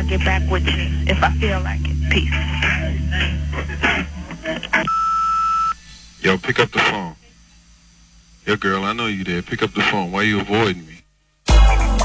I'll get back with you if I feel like it. Peace. Yo, pick up the phone. Yo, girl, I know you there. Pick up the phone. Why you avoiding me?